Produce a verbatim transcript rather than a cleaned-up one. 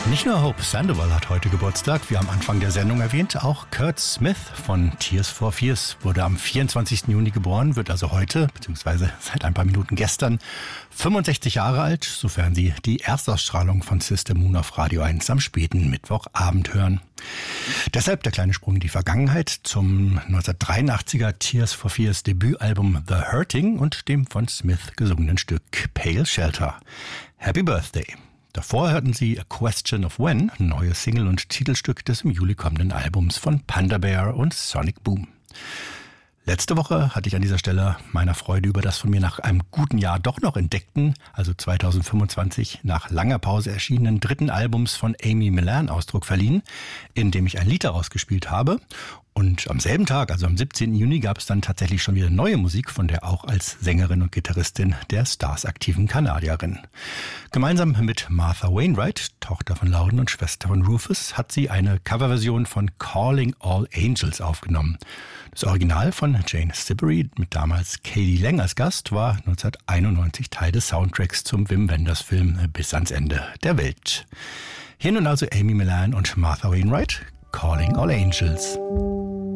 Nicht nur Hope Sandoval hat heute Geburtstag, wie am Anfang der Sendung erwähnt, auch Kurt Smith von Tears for Fears wurde am vierundzwanzigsten Juni geboren, wird also heute, beziehungsweise seit ein paar Minuten gestern, fünfundsechzig Jahre alt, sofern Sie die Erstausstrahlung von Sister Moon auf Radio eins am späten Mittwochabend hören. Deshalb der kleine Sprung in die Vergangenheit zum neunzehnhundertdreiundachtziger Tears for Fears Debütalbum The Hurting und dem von Smith gesungenen Stück Pale Shelter. Happy Birthday! Davor hörten Sie A Question of When, neues Single und Titelstück des im Juli kommenden Albums von Panda Bear und Sonic Boom. Letzte Woche hatte ich an dieser Stelle meiner Freude über das von mir nach einem guten Jahr doch noch entdeckten, also zweitausendfünfundzwanzig nach langer Pause erschienenen dritten Albums von Amy Millan Ausdruck verliehen, in dem ich ein Lied daraus gespielt habe. Und am selben Tag, also am siebzehnten Juni, gab es dann tatsächlich schon wieder neue Musik von der auch als Sängerin und Gitarristin der Stars aktiven Kanadierin. Gemeinsam mit Martha Wainwright, Tochter von Loudon und Schwester von Rufus, hat sie eine Coverversion von Calling All Angels aufgenommen. Das Original von Jane Siberry mit damals Katie Lang als Gast war neunzehnhunderteinundneunzig Teil des Soundtracks zum Wim Wenders Film Bis ans Ende der Welt. Hier nun also Amy Millan und Martha Wainwright, Calling All Angels.